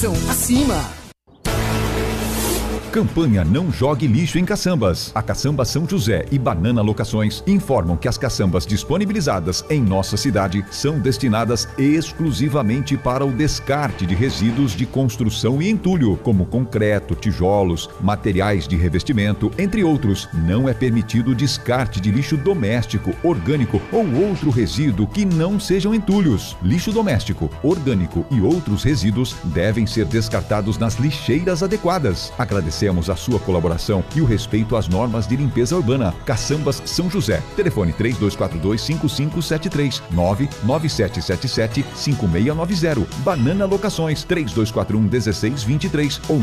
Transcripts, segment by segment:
Acima. Campanha Não Jogue Lixo em Caçambas. A Caçamba São José e Banana Locações informam que as caçambas disponibilizadas em nossa cidade são destinadas exclusivamente para o descarte de resíduos de construção e entulho, como concreto, tijolos, materiais de revestimento, entre outros. Não é permitido o descarte de lixo doméstico, orgânico ou outro resíduo que não sejam entulhos. Lixo doméstico, orgânico e outros resíduos devem ser descartados nas lixeiras adequadas. Agradecemos a sua colaboração e o respeito às normas de limpeza urbana. Caçambas São José. Telefone 3242-5573, 99777-5690. Banana Locações 3241-1623 ou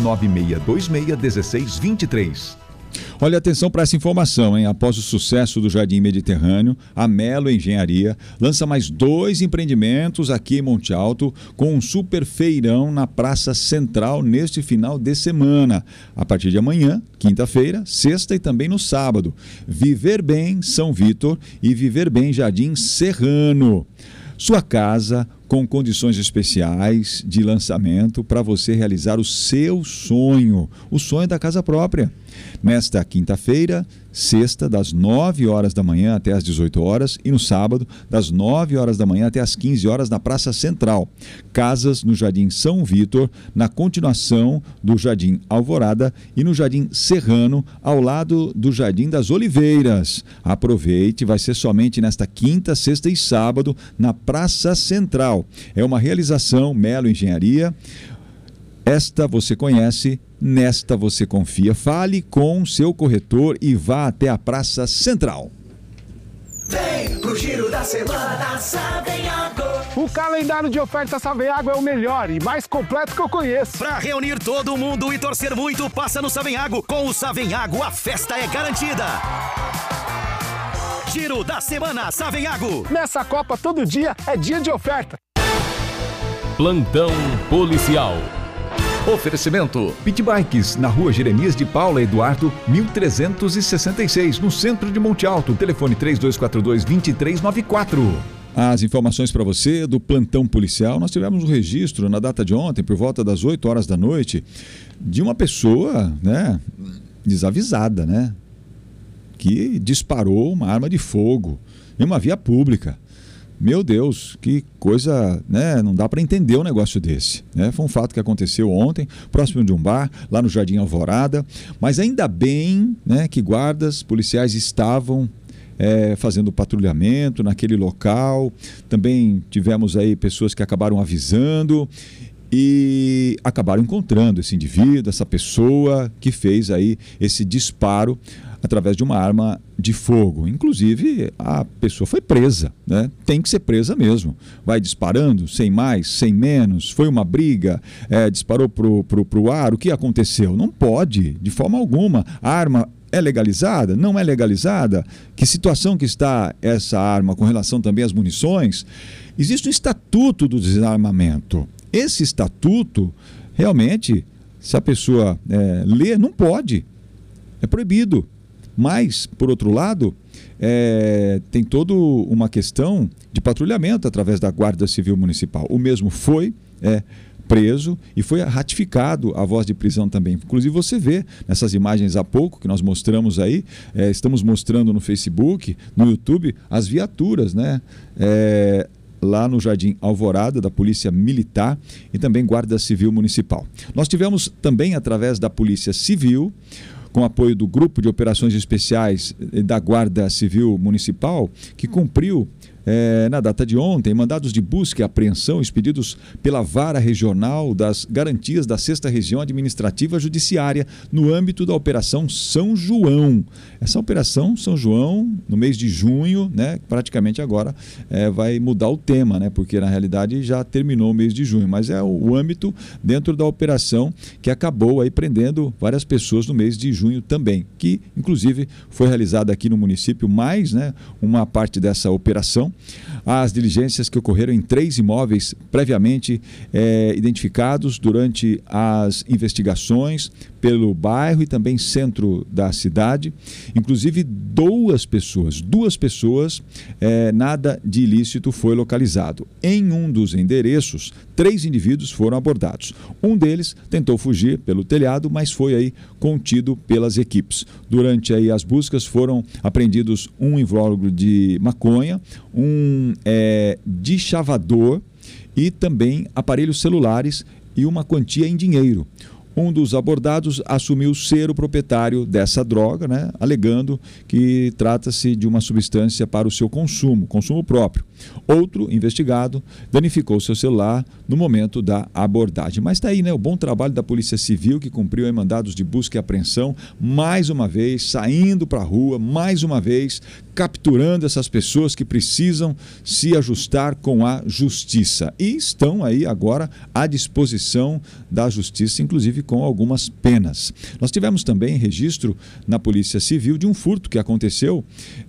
99626-1623. Olha, atenção para essa informação, hein? Após o sucesso do Jardim Mediterrâneo, a Melo Engenharia lança mais 2 empreendimentos aqui em Monte Alto com um super feirão na Praça Central neste final de semana. A partir de amanhã, quinta-feira, sexta e também no sábado. Viver Bem São Vitor e Viver Bem Jardim Serrano. Sua casa com condições especiais de lançamento para você realizar o seu sonho, o sonho da casa própria. Nesta quinta-feira, sexta, das 9 horas da manhã até as 18 horas e no sábado, das 9 horas da manhã até as 15 horas na Praça Central. Casas no Jardim São Vitor, na continuação do Jardim Alvorada e no Jardim Serrano, ao lado do Jardim das Oliveiras. Aproveite, vai ser somente nesta quinta, sexta e sábado na Praça Central. É uma realização Melo Engenharia. Esta você conhece, nesta você confia. Fale com seu corretor e vá até a Praça Central. Vem pro Giro da Semana Savenhago. O calendário de ofertas Savenhago é o melhor e mais completo que eu conheço. Pra reunir todo mundo e torcer muito, passa no Savenhago. Com o Savenhago, a festa é garantida. Giro da Semana Savenhago. Nessa Copa, todo dia é dia de oferta. Plantão Policial. Oferecimento Pit Bikes, na rua Jeremias de Paula Eduardo, 1366, no centro de Monte Alto. Telefone 3242-2394. As informações para você do plantão policial. Nós tivemos um registro na data de ontem, por volta das 8 horas da noite, de uma pessoa, né, desavisada, né, que disparou uma arma de fogo em uma via pública. Meu Deus, que coisa, né? Não dá para entender um negócio desse, né? Foi um fato que aconteceu ontem, próximo de um bar, lá no Jardim Alvorada, mas ainda bem, né, que guardas policiais estavam fazendo patrulhamento naquele local. Também tivemos aí pessoas que acabaram avisando e acabaram encontrando esse indivíduo, essa pessoa que fez aí esse disparo através de uma arma de fogo. Inclusive, a pessoa foi presa, né? Tem que ser presa mesmo. Vai disparando, sem mais, sem menos. Foi uma briga, disparou pro ar. O que aconteceu? Não pode, de forma alguma. A arma é legalizada? Não é legalizada? Que situação que está essa arma com relação também às munições? Existe um estatuto do desarmamento. Esse estatuto, realmente, se a pessoa ler, não pode. É proibido. Mas, por outro lado, tem toda uma questão de patrulhamento através da Guarda Civil Municipal. O mesmo foi preso e foi ratificado a voz de prisão também. Inclusive você vê nessas imagens há pouco que nós mostramos aí, estamos mostrando no Facebook, no YouTube, as viaturas, né? Lá no Jardim Alvorada, da Polícia Militar e também Guarda Civil Municipal. Nós tivemos também, através da Polícia Civil, com apoio do Grupo de Operações Especiais da Guarda Civil Municipal, que cumpriu, na data de ontem, mandados de busca e apreensão expedidos pela Vara Regional das Garantias da 6ª Região Administrativa Judiciária, no âmbito da Operação São João. Essa Operação São João, no mês de junho, né, praticamente agora vai mudar o tema, né, porque na realidade já terminou o mês de junho, mas é o âmbito dentro da operação que acabou aí prendendo várias pessoas no mês de junho também, que inclusive foi realizada aqui no município mais, né, uma parte dessa operação as diligências que ocorreram em 3 imóveis previamente identificados durante as investigações pelo bairro e também centro da cidade. Inclusive 2 pessoas, nada de ilícito foi localizado. Em um dos endereços, 3 indivíduos foram abordados. Um deles tentou fugir pelo telhado, mas foi aí contido pelas equipes. Durante aí as buscas foram apreendidos um invólucro de maconha, um deschavador e também aparelhos celulares e uma quantia em dinheiro. Um dos abordados assumiu ser o proprietário dessa droga, né, alegando que trata-se de uma substância para o seu consumo próprio. Outro investigado danificou seu celular no momento da abordagem. Mas está aí, né, o bom trabalho da Polícia Civil, que cumpriu mandados de busca e apreensão, mais uma vez, saindo para a rua, mais uma vez, capturando essas pessoas que precisam se ajustar com a justiça. E estão aí agora à disposição da justiça, inclusive com algumas penas. Nós tivemos também registro na Polícia Civil de um furto que aconteceu,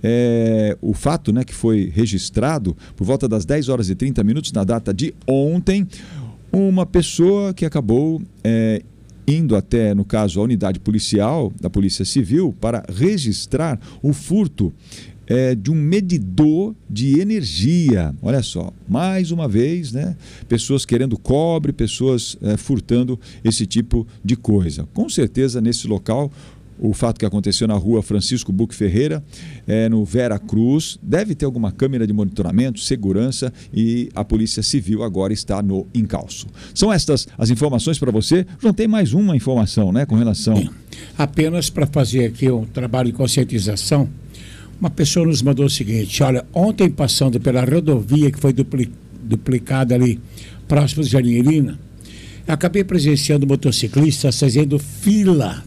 o fato, né, que foi registrado por volta das 10 horas e 30 minutos na data de ontem, uma pessoa que acabou indo até, no caso, a unidade policial da Polícia Civil para registrar o furto de um medidor de energia. Olha só, mais uma vez, né? Pessoas querendo cobre, pessoas furtando esse tipo de coisa. Com certeza, nesse local, o fato que aconteceu na rua Francisco Buque Ferreira, no Vera Cruz, deve ter alguma câmera de monitoramento, segurança, e a Polícia Civil agora está no encalço. São estas as informações para você. João, tem mais uma informação, né, com relação... Apenas para fazer aqui um trabalho de conscientização, uma pessoa nos mandou o seguinte: olha, ontem passando pela rodovia que foi duplicada ali próximo de Jardim, acabei presenciando motociclistas fazendo fila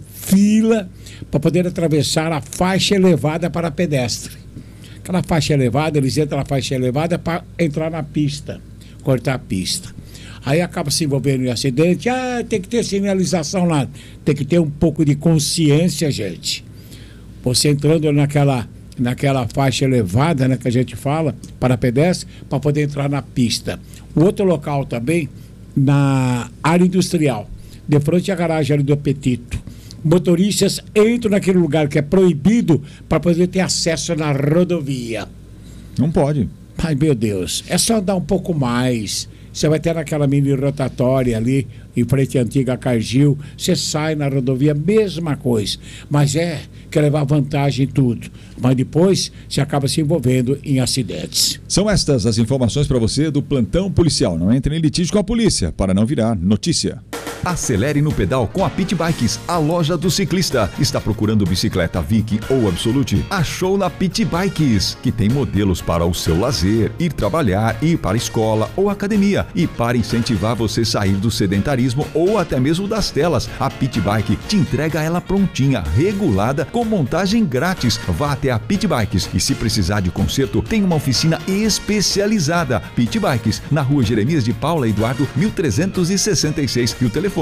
para poder atravessar a faixa elevada para pedestre. Aquela faixa elevada, eles entram na faixa elevada para entrar na pista, cortar a pista. Aí acaba se envolvendo em acidente. Tem que ter sinalização lá. Tem que ter um pouco de consciência, gente. Você entrando naquela faixa elevada, né, que a gente fala, para pedestre, para poder entrar na pista. O outro local também, na área industrial, de frente à garagem ali do Apetito. Motoristas entram naquele lugar que é proibido para poder ter acesso na rodovia. Não pode. Ai, meu Deus, é só andar um pouco mais. Você vai ter naquela mini rotatória ali, em frente à antiga Cargill, você sai na rodovia, mesma coisa. Mas quer levar vantagem em tudo. Mas depois você acaba se envolvendo em acidentes. São estas as informações para você do Plantão Policial. Não entre em litígio com a polícia, para não virar notícia. Acelere no pedal com a Pit Bikes, a loja do ciclista. Está procurando bicicleta Vic ou Absolute? Achou na Pit Bikes, que tem modelos para o seu lazer, ir trabalhar, ir para a escola ou academia. E para incentivar você a sair do sedentarismo ou até mesmo das telas, a Pit Bike te entrega ela prontinha, regulada, com montagem grátis. Vá até a Pit Bikes e, se precisar de conserto, tem uma oficina especializada. Pit Bikes, na rua Jeremias de Paula Eduardo, 1366, e o telefone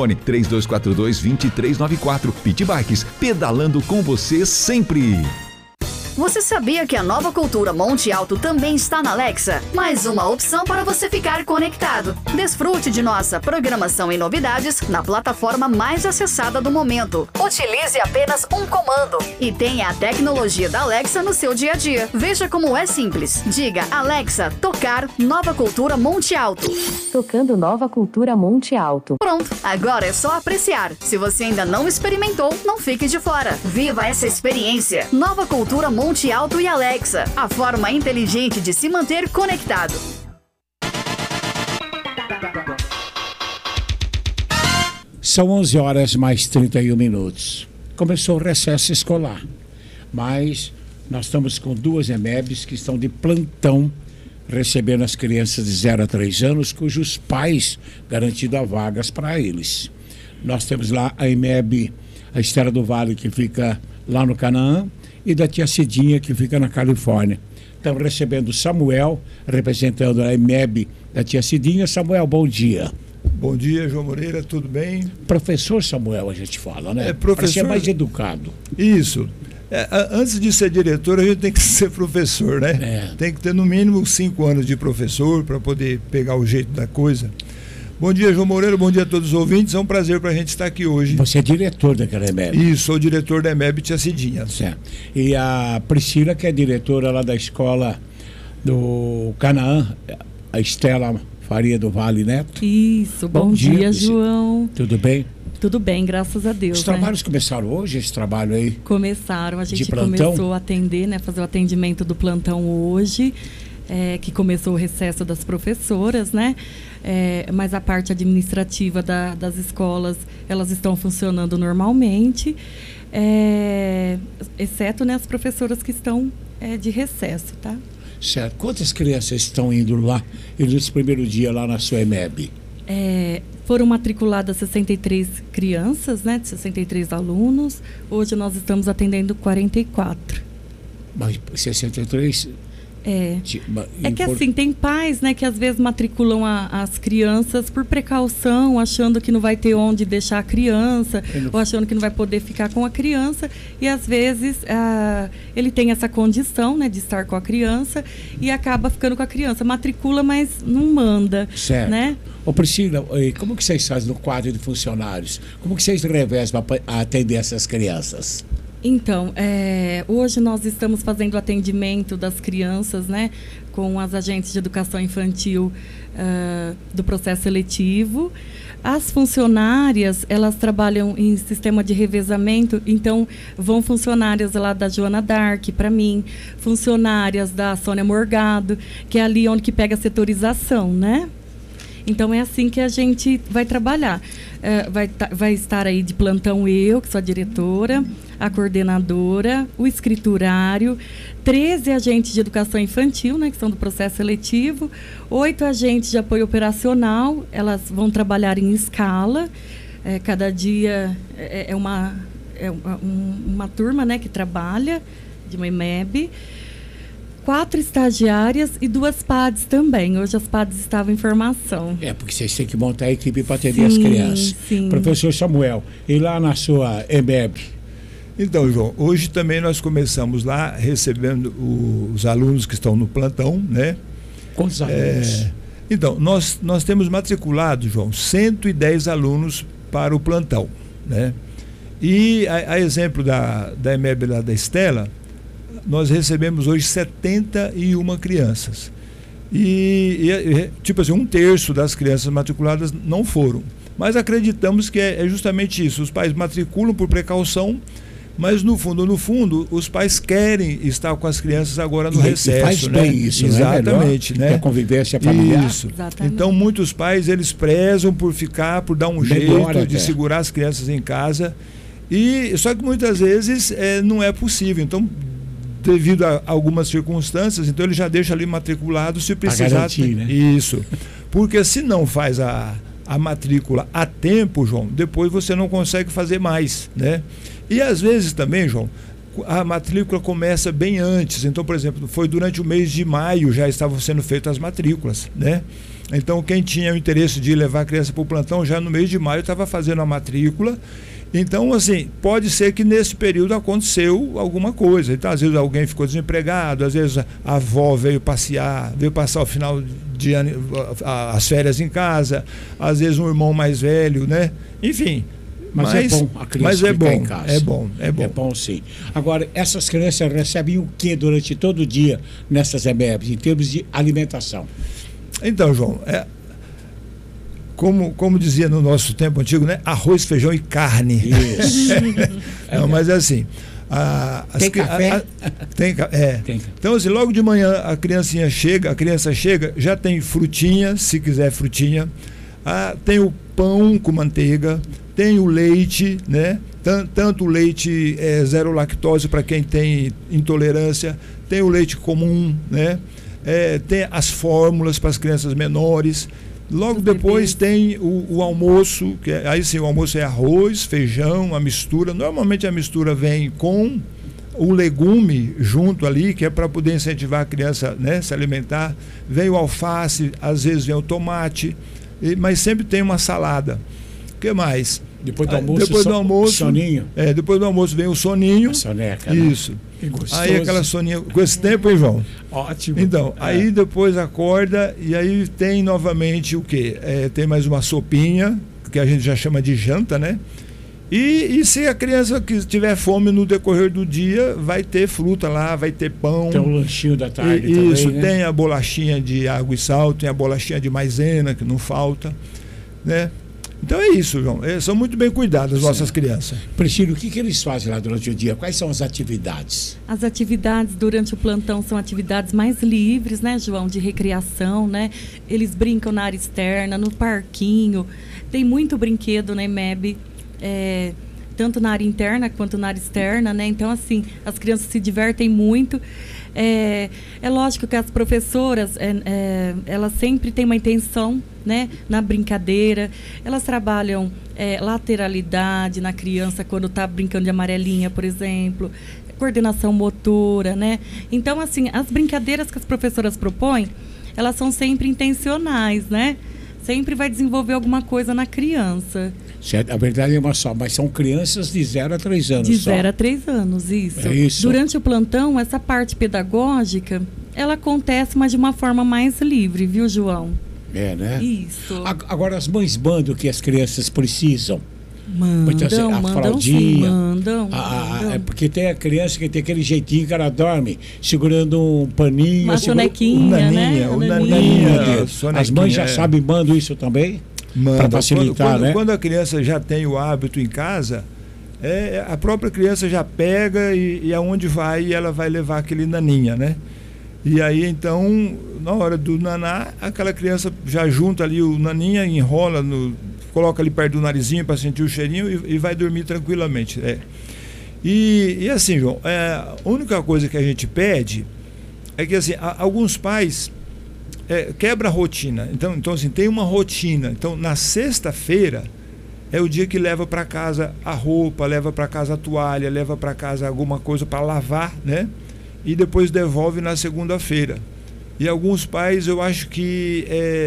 3242-2394. Pit Bikes, pedalando com você sempre. Você sabia que a Nova Cultura Monte Alto também está na Alexa? Mais uma opção para você ficar conectado. Desfrute de nossa programação e novidades na plataforma mais acessada do momento. Utilize apenas um comando e tenha a tecnologia da Alexa no seu dia a dia. Veja como é simples. Diga: Alexa, tocar Nova Cultura Monte Alto. Tocando Nova Cultura Monte Alto. Pronto, agora é só apreciar. Se você ainda não experimentou, não fique de fora. Viva essa experiência. Nova Cultura Monte Alto e Alexa, a forma inteligente de se manter conectado. São 11 horas mais 31 minutos. Começou o recesso escolar, mas nós estamos com 2 EMEBs que estão de plantão recebendo as crianças de 0 a 3 anos, cujos pais garantiram vagas para eles. Nós temos lá a EMEB, a Estela do Vale, que fica lá no Canaã, e da Tia Cidinha, que fica na Califórnia. Estamos recebendo o Samuel, representando a EMEB da Tia Cidinha. Samuel, bom dia. Bom dia, João Moreira, tudo bem? Professor Samuel, a gente fala, né? Professor... Para ser mais educado. Isso. Antes de ser diretor, a gente tem que ser professor, né? Tem que ter no mínimo 5 anos de professor para poder pegar o jeito da coisa. Bom dia, João Moreira, bom dia a todos os ouvintes. É um prazer para a gente estar aqui hoje. Você é diretor daquela EMEB? Isso, sou diretor da EMEB Tia Cidinha. Certo. E a Priscila, que é diretora lá da escola do Canaã, a Estela Faria do Vale Neto. Isso, bom dia, João. Tudo bem? Tudo bem, graças a Deus. Os trabalhos começaram hoje, esse trabalho aí? Começaram, a gente começou a atender, né, fazer o atendimento do plantão hoje, que começou o recesso das professoras, né? Mas a parte administrativa das escolas, elas estão funcionando normalmente, exceto, né, as professoras que estão de recesso, tá? Certo. Quantas crianças estão indo lá, nesse primeiro dia lá na sua EMEB? Foram matriculadas 63 crianças, né, 63 alunos. Hoje nós estamos atendendo 44. Mas 63... que assim, tem pais, né, que às vezes matriculam as crianças por precaução, achando que não vai ter onde deixar a criança, ou achando que não vai poder ficar com a criança, e às vezes ele tem essa condição, né, de estar com a criança e acaba ficando com a criança, matricula, mas não manda, certo, né? Ô Priscila, como que vocês fazem no quadro de funcionários? Como que vocês revezam para atender essas crianças? Então, hoje nós estamos fazendo o atendimento das crianças, né, com as agentes de educação infantil do processo seletivo. As funcionárias, elas trabalham em sistema de revezamento, então vão funcionárias lá da Joana Dark para mim, funcionárias da Sônia Morgado, que é ali onde que pega a setorização, né? Então é assim que a gente vai trabalhar. Vai estar aí de plantão eu, que sou a diretora, a coordenadora, o escriturário, 13 agentes de educação infantil, né, que são do processo seletivo, 8 agentes de apoio operacional, elas vão trabalhar em escala, cada dia é uma turma, né, que trabalha, de uma EMEB, 4 estagiárias e 2 PADs também. Hoje as PADs estavam em formação. Porque vocês têm que montar a equipe para atender as crianças. Sim. Professor Samuel, e lá na sua EMEB? Então, João, hoje também nós começamos lá recebendo os alunos que estão no plantão, né? Quantos alunos? Então, nós temos matriculado, João, 110 alunos para o plantão, né? E a exemplo da EMEB lá da Estela, nós recebemos hoje 71 crianças. E tipo assim, 1/3 das crianças matriculadas não foram. Mas acreditamos que é justamente isso. Os pais matriculam por precaução, mas no fundo, os pais querem estar com as crianças agora no recesso. E faz bem isso, exatamente, né? A convivência familiar. Isso. Então, muitos pais, eles prezam por ficar, por dar um jeito de segurar as crianças em casa. Só que muitas vezes não é possível. Então, devido a algumas circunstâncias, então ele já deixa ali matriculado se precisar. Garantir, né? Isso. Porque se não faz a matrícula a tempo, João, depois você não consegue fazer mais, né? E às vezes também, João, a matrícula começa bem antes. Então, por exemplo, foi durante o mês de maio já estavam sendo feitas as matrículas, né? Então, quem tinha o interesse de levar a criança para o plantão, já no mês de maio estava fazendo a matrícula. Então, assim, pode ser que nesse período aconteceu alguma coisa. Então, às vezes alguém ficou desempregado, às vezes a avó veio passear, veio passar o final de ano, as férias em casa, às vezes um irmão mais velho, né? Enfim. Mas é bom a criança ficar em casa. É bom. É bom, sim. Agora, essas crianças recebem o que durante todo o dia nessas EMEBs, em termos de alimentação? Então, João, como dizia no nosso tempo antigo, né? Arroz, feijão e carne. Isso. Não, mas é assim. Tem café? Tem. Então, assim, logo de manhã a criança chega, já tem frutinha, se quiser frutinha. Tem o pão com manteiga, tem o leite, né? Tanto o leite zero lactose para quem tem intolerância, tem o leite comum, né? Tem as fórmulas para as crianças menores. Logo depois tem o almoço, aí sim, o almoço é arroz, feijão, a mistura. Normalmente a mistura vem com o legume junto ali, que é para poder incentivar a criança, né, se alimentar. Vem o alface, às vezes vem o tomate, mas sempre tem uma salada. O que mais? Depois do almoço, depois do almoço, soninho. Depois do almoço vem o soninho. A soneca, isso. Né? Que gostoso. Aí aquela soninha, com esse tempo, hein, João? Ótimo. Então, aí depois acorda e aí tem novamente o quê? Tem mais uma sopinha, que a gente já chama de janta, né? E se a criança que tiver fome no decorrer do dia, vai ter fruta lá, vai ter pão. Tem o lanchinho da tarde isso, também, né? Tem a bolachinha de água e sal, tem a bolachinha de maisena, que não falta, né? Então é isso, João. São muito bem cuidadas as nossas crianças. Priscila, o que eles fazem lá durante o dia? Quais são as atividades? As atividades durante o plantão são atividades mais livres, né, João? De recreação, né? Eles brincam na área externa, no parquinho. Tem muito brinquedo, né, MEB? Tanto na área interna quanto na área externa, né? Então, assim, as crianças se divertem muito. É lógico que as professoras, elas sempre têm uma intenção, né, na brincadeira. Elas trabalham lateralidade na criança quando está brincando de amarelinha, por exemplo, coordenação motora, né? Então, assim, as brincadeiras que as professoras propõem, elas são sempre intencionais, né? Sempre vai desenvolver alguma coisa na criança. Certo, a verdade é uma só, mas são crianças de 0 a 3 anos. De 0 a 3 anos, isso. É isso. Durante o plantão, essa parte pedagógica, ela acontece, mas de uma forma mais livre, viu, João? Né? Isso. Agora, as mães mandam o que as crianças precisam. Mandam, a mandam fraldinha. Sim, mandam. Porque tem a criança que tem aquele jeitinho que ela dorme, segurando um paninho. Uma sonequinha, né? As mães já sabem, mandam isso também? Para facilitar, né? Quando a criança já tem o hábito em casa, a própria criança já pega e aonde vai, ela vai levar aquele naninha, né? E aí, então, na hora do naná, aquela criança já junta ali o naninha, enrola, coloca ali perto do narizinho para sentir o cheirinho e vai dormir tranquilamente. E assim, João, a única coisa que a gente pede é que, assim, alguns pais quebra a rotina. Então, assim, tem uma rotina. Então, na sexta-feira é o dia que leva para casa a roupa, leva para casa a toalha, leva para casa alguma coisa para lavar, né? E depois devolve na segunda-feira. E alguns pais, eu acho que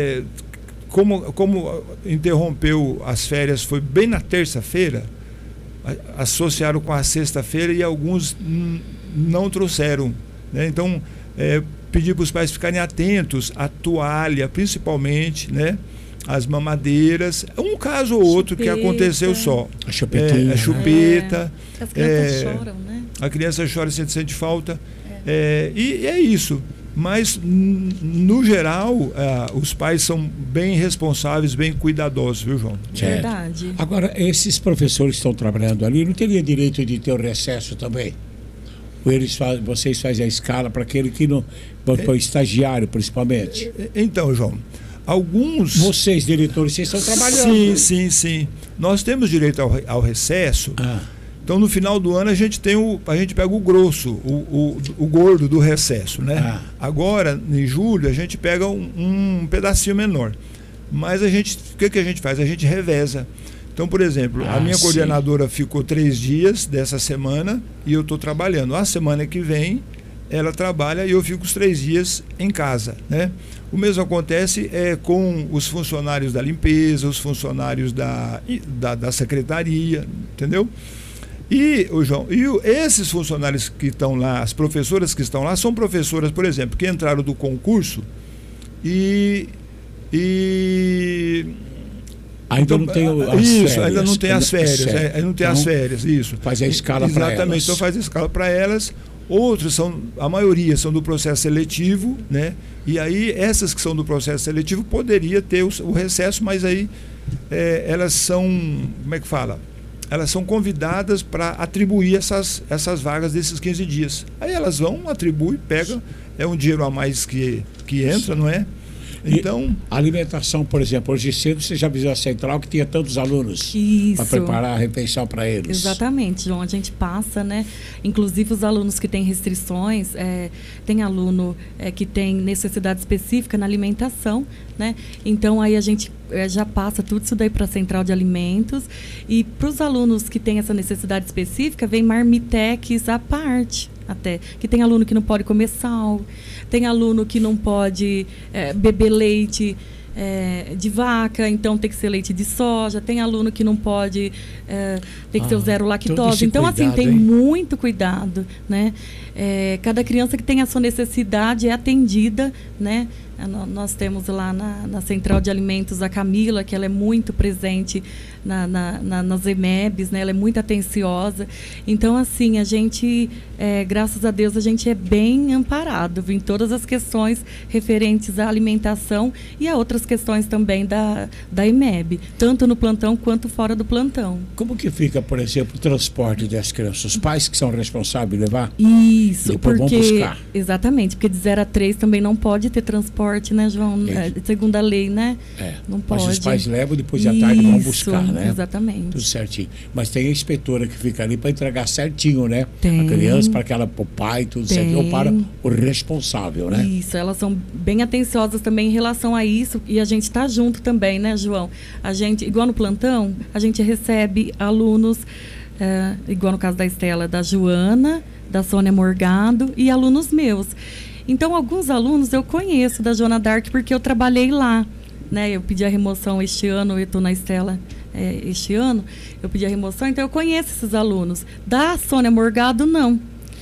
como interrompeu as férias, foi bem na terça-feira, associaram com a sexta-feira e alguns não trouxeram, né? Então, pedir para os pais ficarem atentos à toalha, principalmente, né? As mamadeiras, um caso ou outro que aconteceu só. A chupetinha. A chupeta. As crianças choram, né? A criança chora, sente falta. E é isso. Mas, no geral, os pais são bem responsáveis, bem cuidadosos, viu, João? Verdade. Agora, esses professores que estão trabalhando ali, não teria direito de ter o recesso também? Ou vocês fazem a escala para aquele que não... para o estagiário, principalmente? Então, João, alguns... Vocês, diretores, vocês estão trabalhando. Sim. Nós temos direito ao recesso. Então, no final do ano, a gente pega o grosso, o gordo do recesso, né? Agora, em julho, a gente pega um pedacinho menor. Mas o que a gente faz? A gente reveza. Então, por exemplo, a minha coordenadora ficou 3 dias dessa semana e eu estou trabalhando. A semana que vem, ela trabalha e eu fico os 3 dias em casa, né? O mesmo acontece com os funcionários da limpeza, os funcionários da secretaria, entendeu? E, João, esses funcionários que estão lá, as professoras que estão lá, são professoras, por exemplo, que entraram do concurso ainda não tem as férias. Ainda não tem as férias. Não tem as férias, isso. Faz a escala para elas. Exatamente, então faz a escala para elas. Outros a maioria são do processo seletivo, né? E aí essas que são do processo seletivo poderia ter o recesso, mas aí elas são, como é que fala? Elas são convidadas para atribuir essas vagas desses 15 dias. Aí elas vão, atribuem, pegam, é um dinheiro a mais que entra, não é? Então, a alimentação, por exemplo, hoje cedo você já avisou a central que tinha tantos alunos para preparar a refeição para eles. Exatamente, João, a gente passa, né? Inclusive os alunos que têm restrições, tem aluno que tem necessidade específica na alimentação, né? Então aí a gente já passa tudo isso daí para a central de alimentos, e para os alunos que têm essa necessidade específica, vem marmitex à parte. Até que tem aluno que não pode comer sal, tem aluno que não pode beber leite de vaca, então tem que ser leite de soja, tem aluno que não pode, tem que ser o zero lactose. Então, cuidado, assim, tem muito cuidado, né? Cada criança que tem a sua necessidade é atendida, né? Nós temos lá na Central de Alimentos a Camila, que ela é muito presente nas EMEBs, né? Ela é muito atenciosa. Então, assim, a gente, graças a Deus, a gente é bem amparado em todas as questões referentes à alimentação e a outras questões também da EMEB, tanto no plantão quanto fora do plantão. Como que fica, por exemplo, o transporte das crianças? Os pais que são responsáveis de levar? Isso, depois porque... vão buscar. Exatamente, porque de 0 a 3 também não pode ter transporte, né, João? Segundo a lei, né? Não pode. Mas os pais levam, depois à tarde vão buscar, né? Exatamente. Tudo certinho. Mas tem a inspetora que fica ali para entregar certinho, né? Tem. A criança, para que ela, para o pai, tudo certinho, ou para o responsável, né? Isso, elas são bem atenciosas também em relação a isso, e a gente está junto também, né, João? A gente, igual no plantão, a gente recebe alunos, igual no caso da Estela, da Joana, da Sônia Morgado e alunos meus. Então, alguns alunos eu conheço da Joana Dark porque eu trabalhei lá, né? Eu pedi a remoção este ano, eu estou na Estela este ano, eu pedi a remoção, então eu conheço esses alunos. Da Sônia Morgado, não.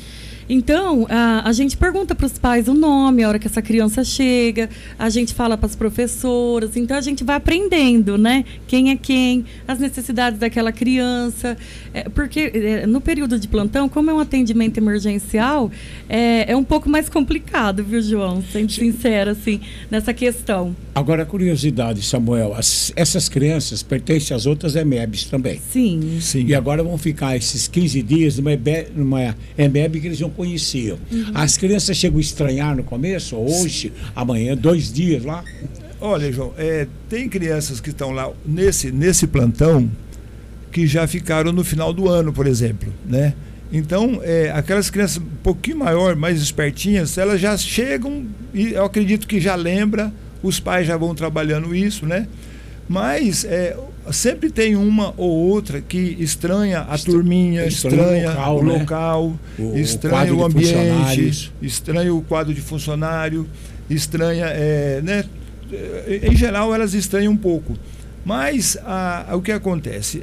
Então, a gente pergunta para os pais o nome, a hora que essa criança chega, a gente fala para as professoras, então a gente vai aprendendo, né? Quem é quem, as necessidades daquela criança. Porque no período de plantão, como é um atendimento emergencial, é um pouco mais complicado, viu, João? Sendo sincera, assim, nessa questão. Agora, curiosidade, Samuel, essas crianças pertencem às outras EMEBs também. Sim. E agora vão ficar esses 15 dias numa EMEB que eles não conheciam. As crianças chegam a estranhar no começo, hoje, amanhã, 2 dias lá? Olha, João, tem crianças que estão lá nesse plantão que já ficaram no final do ano, por exemplo, né? Então, aquelas crianças um pouquinho maior, mais espertinhas, elas já chegam e eu acredito que já lembra, os pais já vão trabalhando isso, né? Mas sempre tem uma ou outra que estranha a turminha, estranha o local, estranha o ambiente, estranha o quadro de funcionário, estranha, né? Em geral elas estranham um pouco. Mas o que acontece?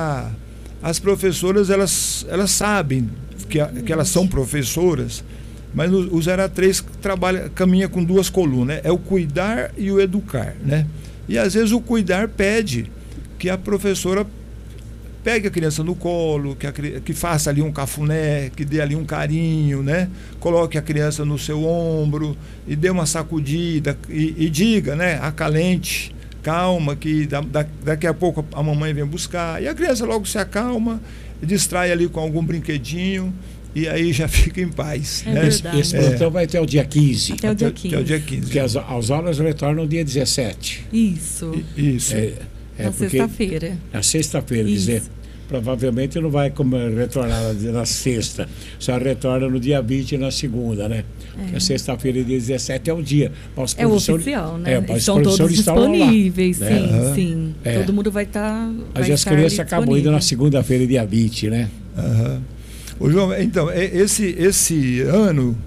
As professoras, elas sabem que elas são professoras, mas o 0 a 3 caminha com 2 colunas, é o cuidar e o educar, né? E às vezes o cuidar pede que a professora pegue a criança no colo, que faça ali um cafuné, que dê ali um carinho, né? Coloque a criança no seu ombro e dê uma sacudida e diga, né? Acalente, calma, que daqui a pouco a mamãe vem buscar. E a criança logo se acalma, distrai ali com algum brinquedinho e aí já fica em paz. Né? Esse plantão vai até o dia 15. Até o dia 15. Até o dia 15. Porque as aulas retornam no dia 17. Isso. Isso. Na sexta-feira. Na sexta-feira, quer dizer, provavelmente não vai retornar na sexta, só retorna no dia 20 na segunda, né? Porque a sexta-feira, dia 17 é o dia. Os o oficial, né? Estão todos disponíveis, lá, sim, né? sim. Todo mundo vai estar. Mas as crianças acabam indo na segunda-feira, dia 20, né? Ô, João, então, esse ano,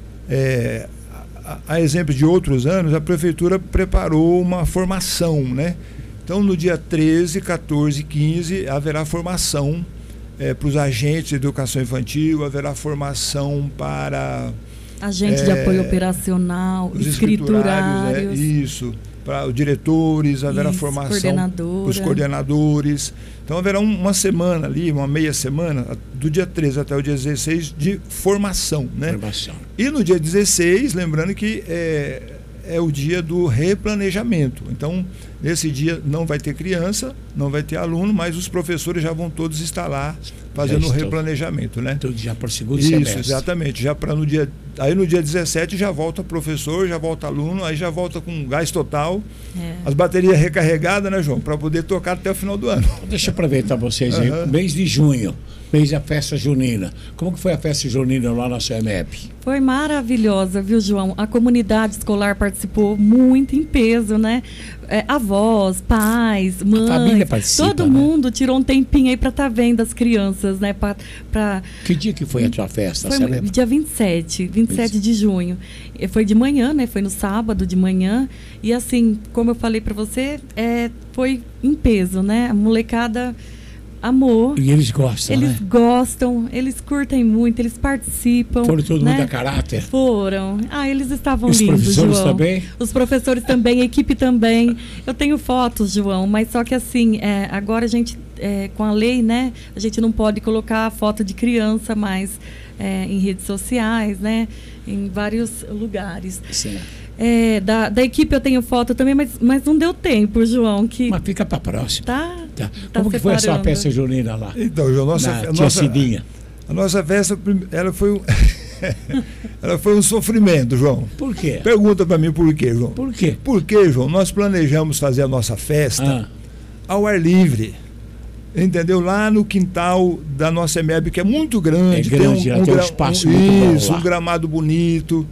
a exemplo de outros anos, a prefeitura preparou uma formação, né? Então, no dia 13, 14 e 15, haverá formação para os agentes de educação infantil, haverá formação para... Agente de apoio operacional, os escriturários. Isso, para os diretores, haverá formação para os coordenadores. Então, haverá uma semana ali, uma meia semana, do dia 13 até o dia 16, de formação, né? E no dia 16, lembrando que é o dia do replanejamento. Então, nesse dia não vai ter criança, não vai ter aluno, mas os professores já vão todos estar lá fazendo o replanejamento, né? Tudo já para o segundo semestre. Isso, exatamente. Já para no dia 17 já volta professor, já volta aluno, aí já volta com gás total, as baterias recarregadas, né, João? Para poder tocar até o final do ano. Deixa eu aproveitar vocês aí. Mês de junho, mês da festa junina. Como que foi a festa junina lá na sua EMEB? Foi maravilhosa, viu, João? A comunidade escolar participou muito em peso, né? A avós, pais, mães, família participa, todo mundo tirou um tempinho aí para estar vendo as crianças, né? Que dia que foi a tua festa? Foi Você lembra? dia 27 de junho. Foi de manhã, né? Foi no sábado de manhã. E assim, como eu falei para você, foi em peso, né? A molecada amor. E eles gostam, Eles gostam, eles curtem muito, eles participam. Foram todo né? mundo a caráter? Foram. Eles estavam Os lindos, professores João. também? Os professores também, a equipe também. Eu tenho fotos, João, mas só que assim, agora a gente, com a lei, né? A gente não pode colocar foto de criança mais em redes sociais, né? Em vários lugares. Sim. Da equipe eu tenho foto também, mas não deu tempo, João. Mas fica para próxima. Tá. Como que foi a sua festa junina lá? Então, João, a nossa festa, ela foi ela foi um sofrimento, João. Por quê? Pergunta para mim por quê, João. Por quê? Porque, João, nós planejamos fazer a nossa festa ao ar livre. Entendeu? Lá no quintal da nossa EMEB, que é muito grande. Tem um espaço muito bom lá. Um gramado bonito.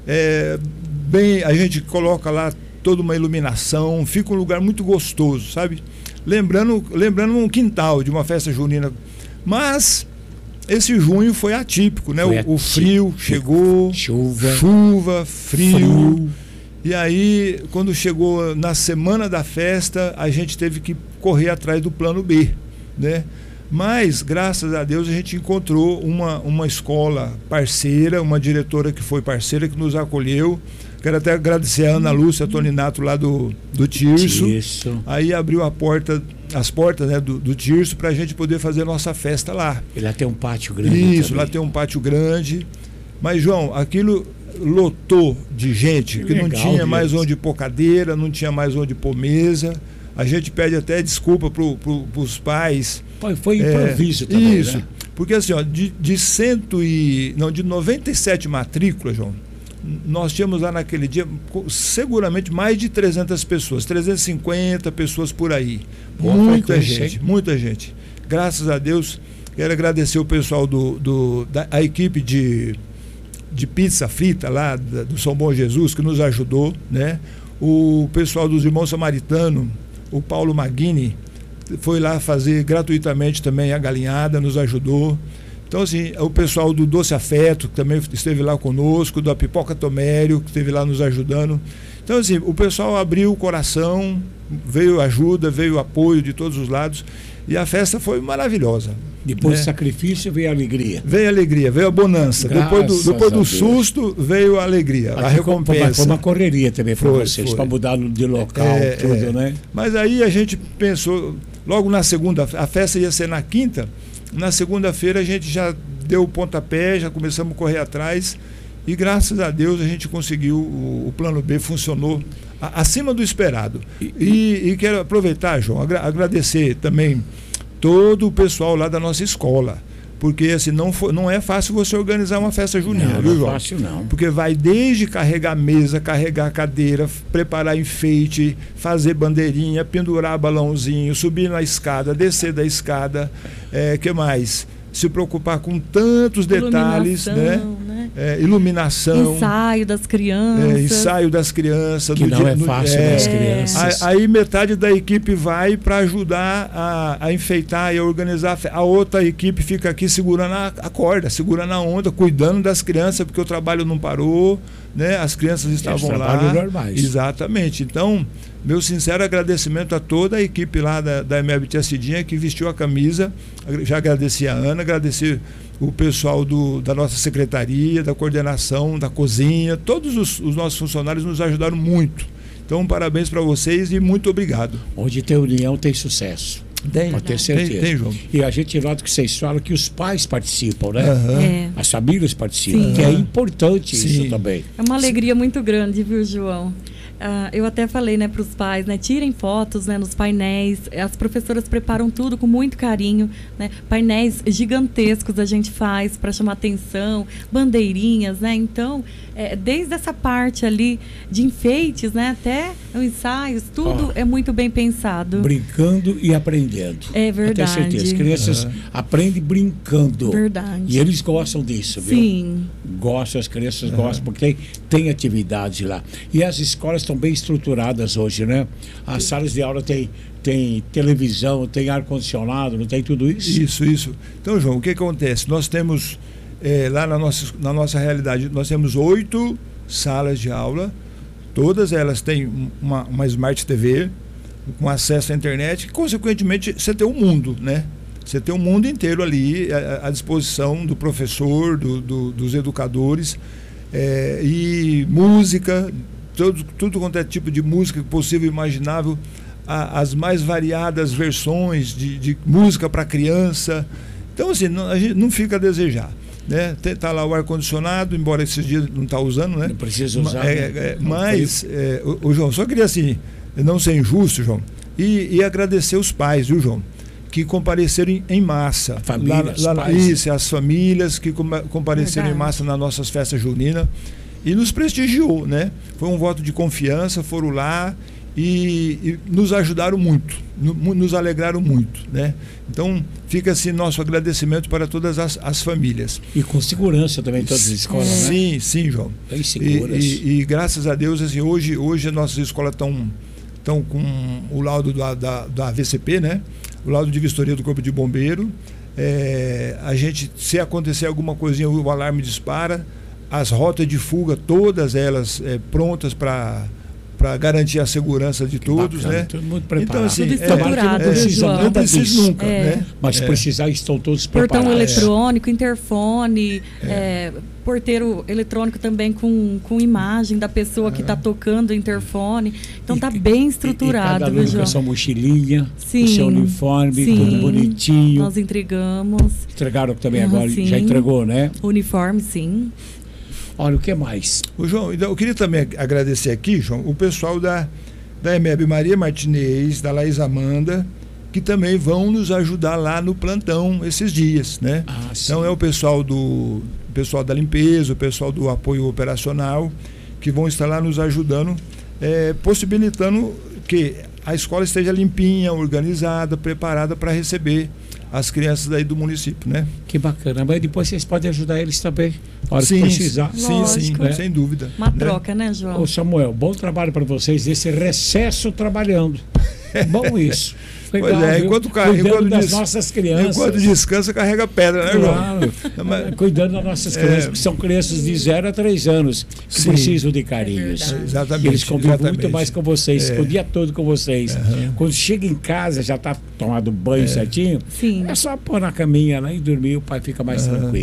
A gente coloca lá toda uma iluminação, fica um lugar muito gostoso, sabe? Lembrando um quintal de uma festa junina. Mas esse junho foi atípico, né? O frio chegou, chuva, frio. E aí, quando chegou na semana da festa, a gente teve que correr atrás do plano B, né? Mas, graças a Deus, a gente encontrou uma escola parceira, uma diretora que foi parceira, que nos acolheu. Quero até agradecer a Ana Lúcia Toninato lá do Tirso. Aí abriu as portas, né, do Tirso para a gente poder fazer a nossa festa lá. E lá tem um pátio grande. Isso, lá tem um pátio grande. Mas, João, aquilo lotou de gente, que não tinha mais onde pôr cadeira, não tinha mais onde pôr mesa. A gente pede até desculpa para os pais. Foi improviso também, isso, né? Porque assim, ó, de 97 matrículas, João, nós tínhamos lá naquele dia seguramente mais de 300 pessoas, 350 pessoas por aí. Muita gente. Graças a Deus, quero agradecer o pessoal da equipe de pizza frita lá do São Bom Jesus, que nos ajudou, né? O pessoal dos Irmãos Samaritanos, o Paulo Maguini, foi lá fazer gratuitamente também a galinhada, nos ajudou. Então, assim, o pessoal do Doce Afeto, que também esteve lá conosco, da Pipoca Tomério, que esteve lá nos ajudando. Então, assim, o pessoal abriu o coração, veio ajuda, veio apoio de todos os lados, e a festa foi maravilhosa. Depois do sacrifício veio a alegria. Veio a alegria, veio a bonança. Depois do susto, veio a alegria, a recompensa. Foi uma correria também para vocês, para mudar de local, tudo, né? Mas aí a gente pensou, logo na segunda, a festa ia ser na quinta, na segunda-feira a gente já deu o pontapé, já começamos a correr atrás, e graças a Deus a gente conseguiu, o plano B funcionou acima do esperado. E quero aproveitar, João, agradecer também todo o pessoal lá da nossa escola, porque assim, não é fácil você organizar uma festa junina, viu, João? Não é fácil, não. Porque vai desde carregar mesa, carregar cadeira, preparar enfeite, fazer bandeirinha, pendurar balãozinho, subir na escada, descer da escada, que mais? Se preocupar com tantos detalhes, né? Iluminação, ensaio das crianças, que não é fácil das crianças. Aí metade da equipe vai para ajudar a enfeitar e a organizar. A outra equipe fica aqui segurando a corda, segurando a onda, cuidando das crianças, porque o trabalho não parou, né? As crianças estavam lá. Normais. Exatamente. Então, meu sincero agradecimento a toda a equipe lá da EMEB Tia Cidinha que vestiu a camisa. Já agradeci a Ana, agradeci o pessoal da nossa secretaria, da coordenação, da cozinha, todos os nossos funcionários nos ajudaram muito. Então, parabéns para vocês e muito obrigado. Onde tem união, tem sucesso. Pode ter certeza. Tem, João. E a gente nota que vocês falam que os pais participam, né? As famílias participam, Sim. que é importante isso também. É uma alegria muito grande, viu, João? Eu até falei, né, para os pais, né, tirem fotos, né, nos painéis. As professoras preparam tudo com muito carinho, né? Painéis gigantescos a gente faz para chamar atenção, bandeirinhas, né? Então, desde essa parte ali de enfeites, né, até os ensaios, tudo é muito bem pensado. Brincando e aprendendo. É verdade. Até certeza. As crianças aprendem brincando. Verdade. E eles gostam disso, viu? Sim. Gostam, as crianças gostam, porque tem atividades lá. E as escolas estão bem estruturadas hoje, né? As salas de aula tem televisão, tem ar-condicionado, não tem tudo isso? Isso. Então, João, o que acontece? Nós temos, lá na nossa realidade, nós temos 8 salas de aula, todas elas têm uma Smart TV, com acesso à internet, e, consequentemente, você tem um mundo, né? Você tem um mundo inteiro ali à disposição do professor, dos educadores, e música, tudo quanto é tipo de música possível e imaginável, as mais variadas versões de música para criança. Então, assim, a gente não fica a desejar. Né? Tá lá o ar-condicionado, embora esses dias não está usando, né? Não precisa usar. Mas, o João, só queria assim, não ser injusto, João, e agradecer os pais, viu, João? Que compareceram em massa. Famílias, isso, as famílias que compareceram em massa nas nossas festas juninas e nos prestigiou, né? Foi um voto de confiança, foram lá e nos ajudaram muito, nos alegraram muito, né? Então, fica assim nosso agradecimento para todas as famílias. E com segurança também todas as escolas, né? Sim, João. Bem seguras. E graças a Deus, assim, hoje as nossas escolas estão com o laudo da AVCP, né? O laudo de vistoria do Corpo de Bombeiro. A gente, se acontecer alguma coisinha, o alarme dispara. As rotas de fuga, todas elas prontas para garantir a segurança de todos, bacana, né? Tudo muito preparado. Então, assim, não precisa nunca, né? Mas se precisar, estão todos preparados. Portão eletrônico, interfone, porteiro eletrônico também com imagem da pessoa que está tocando o interfone. Então está bem estruturado, cada aluno com a sua mochilinha, sim, o seu uniforme, tudo bonitinho. Nós entregamos. Entregaram também agora, sim. Já entregou, né? Uniforme, sim. Olha, o que mais? João, eu queria também agradecer aqui, João, o pessoal da EMEB Maria Martinez, da Laís Amanda, que também vão nos ajudar lá no plantão esses dias, né? Então é o pessoal da limpeza, o pessoal do apoio operacional, que vão estar lá nos ajudando, possibilitando que a escola esteja limpinha, organizada, preparada para receber as crianças daí do município, né? Que bacana. Mas depois vocês podem ajudar eles também, na hora que precisar. Sim, né? Sem dúvida. Uma troca, né, João? Ô Samuel, bom trabalho para vocês, esse recesso trabalhando. Bom isso. Legal, pois cuidando das nossas crianças. Enquanto descansa, carrega pedra, né, João? Claro. Cuidando das nossas crianças, que são crianças de 0 a 3 anos, que precisam de carinhos. Exatamente. E eles convivem muito mais com vocês, o dia todo com vocês. Quando chega em casa, já está tomado banho certinho, é só pôr na caminha lá e dormir, o pai fica mais tranquilo.